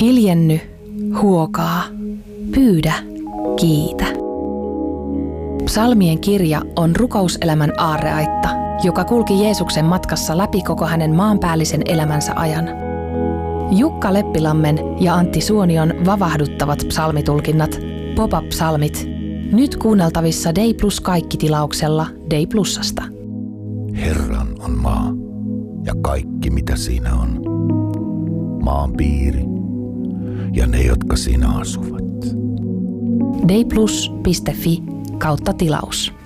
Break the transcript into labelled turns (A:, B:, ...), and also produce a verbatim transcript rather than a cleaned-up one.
A: Hiljenny, huokaa, pyydä, kiitä. Psalmien kirja on rukouselämän aarreaitta, joka kulki Jeesuksen matkassa läpi koko hänen maanpäällisen elämänsä ajan. Jukka Leppilammen ja Antti Suonion vavahduttavat psalmitulkinnat, pop-up-psalmit, nyt kuunneltavissa Dei Plus kaikki-tilauksella Dei Plusasta.
B: Herran on maa ja kaikki mitä siinä on, maan piiri ja ne, jotka siinä asuvat.
A: deiplus piste fi kautta tilaus.